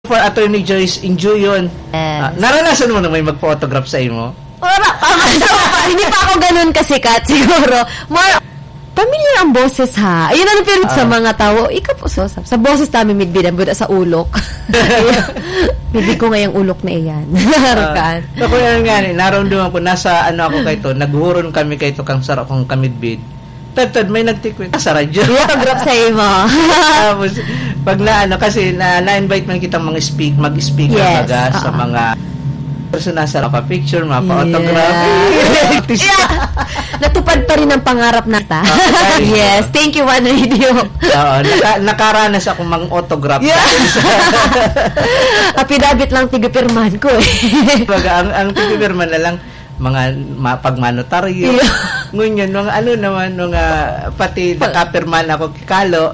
for Attorney Joyce, enjoy yun. Naranasan mo na may magpa-autograph sa imo? Hindi pa ako ganun kasikat, siguro. More, familiar ang boses, ha? Ayun ang pero sa mga tao. Ikaw po, sa boses namin midbidan, buda sa ulok. Midbid ko ngayong ulok na iyan. Harakan. Ako yan nga, naramdaman ko, nasa ako kayo to, naghuron kami kayo to, kang sarap kong kamidbid. Tad, may nagtikwit sa radyo. Autograph sa imo. Tapos, pag kasi na-invite man kitang mag-speak sa mga person nasa picture, mapa-autograph. Natupad pa rin ang pangarap nata. Yes. Thank you, One Radio. Nakaranas ako mang-autograph. Apidabit lang tigapirman ko eh. Ang tigapirman na lang, mga pagmanotaryo. Ngunyan, mga pati nakapirman ako kikalo.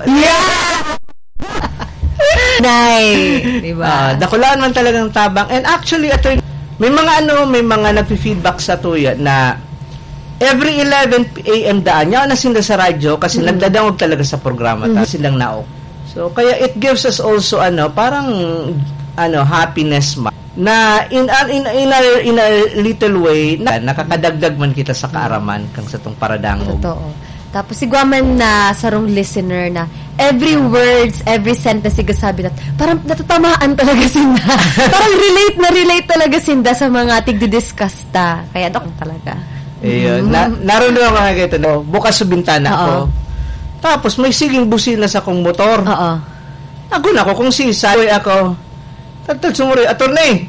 Diba? Dakulaan man talagang tabang. And actually, may mga nagfi-feedback sa tuya na every 11 a.m. daan niya na sila sa radyo kasi nagdadangog talaga sa programa silang naok. So kaya it gives us also parang happiness na in a little way na nakakadagdag man kita sa kaaraman kang sa tong paradangog. Totoo. Tapos sigwaman na sarong listener na every words, every sentence sigasabi na parang natatamaan talaga sinda. Parang relate talaga sinda sa mga tigdi-discuss ta. Kaya talaga. Ayun. Naroon naman mga ganito. Bukas sa bintana ko. Tapos may siging busina sa kong motor. Ako na ako kung sisawi ako. Tatag sumuri, attorney!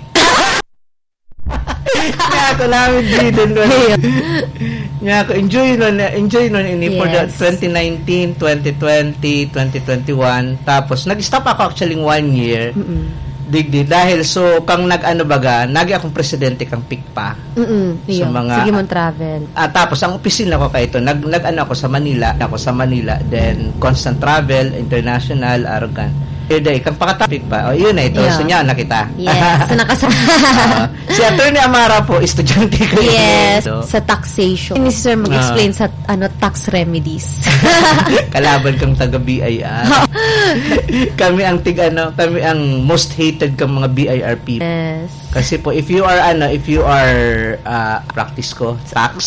Nga ako namin din nga ako enjoy nun ini for the 2019, 2020, 2021. Tapos nag-stop ako actually 1 year. Digdi dahil so kang nagi akong presidente kang pikpa. Sa mga sige mo travel. Tapos ang opisina ko kay ito ako sa Manila, then constant travel, international, arrogant. Day, kang pakatapik pa. Yun na ito. So niya na kita. Yes. So si Attorney Amara po, estudyante ko. Yes. Sa taxation. Ni Sir mag-explain sa tax remedies. Kalaban kang taga BIR. Kami ang kami ang most hated kang mga BIR people. Yes. Kasi po if you are practice ko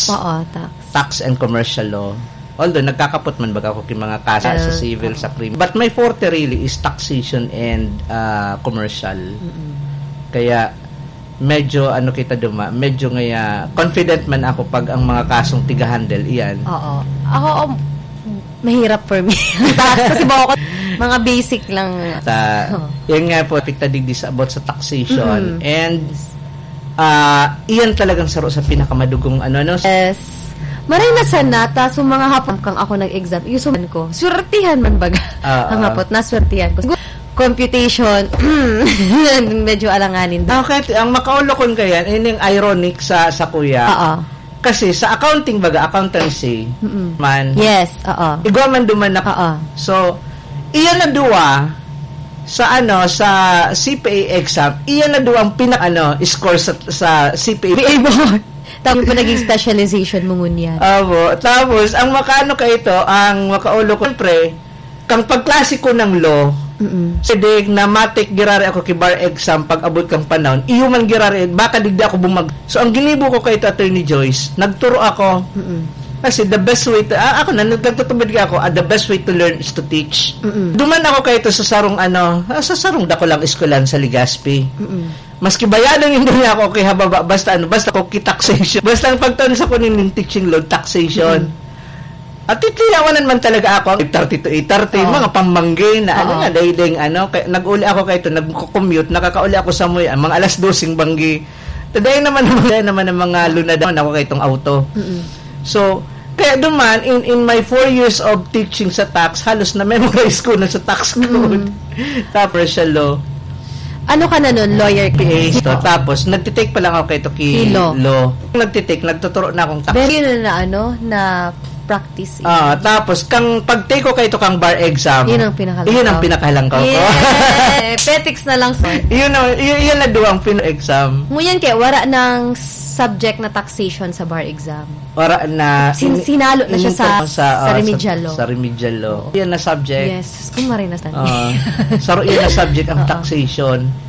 tax and commercial law. Although nagkakapot man baga ako kin mga kaso sa civil, sa criminal. But my forte really is taxation and commercial. Kaya medyo medyo confident man ako pag ang mga kasong tiga-handle iyan. Oo. Ako mahirap for me. Kasi bako mga basic lang. Yan nga po pikta digdi about sa taxation. And iyan talagang saro sa pinakamadugong Yes. Maray na sanata, so mga hapon kang ako nag-exam, yusuman ko. Swertihan man baga. Ang hapot, naswertihan ko. Computation, medyo alanganin. Okay, ang makaulokon kaya, yun yung ironic sa kuya. Kasi sa accounting baga, accountancy, man. Yes, Igwa man duman na. So, iyan na duwa, sa CPA exam, iyan na duwa ang score sa CPA board. Tapos pa naging specialization mo ngunyan. Tapos, ang ang makaulo ko, siyempre, kang pagklasiko ng law, sige, na matik girari ako ki bar exam pag abot kang panahon, iyo man girari, baka digdi ako So, ang ginibo ko kay Attorney Joyce, nagturo ako, kasi the best way to, nagtutubad ako, the best way to learn is to teach. Duman ako kay ito sa sarong dako lang eskwelahan sa Legazpi. Maski bayadan yung niya ako kay hababa, basta ko taxation. Basta ang pagtaon sa kunin ng teaching load, taxation. At titliyawanan man talaga ako, 8:30 to 8:30, mga pamangge na daydeng nag-uli ako kay ito, nag-commute, nakakauli ako sa mga alas 12 banggi. Today naman ng mga lunadan ako kay itong auto. So, kaya duman, in my 4 years of teaching sa tax, halos na memorize ko na sa tax code. Tapos siya law. Ano ka na nun? Lawyer ka? Tapos, nagtitake pa lang ako kay ito law. Nagtuturo na akong tax. Very na practice. Tapos, pag-take ko kay ito kang bar exam, yun ang pinakahalang ko. Yeah! Petics na lang. Yun na duwang exam. Ngunyan kaya, wala ng subject na taxation sa bar exam. Wala na. Sinalo na siya sa remedial law. Sa remedial law. Yan na subject. Yes. Kung marinasan. Yun na subject ang taxation.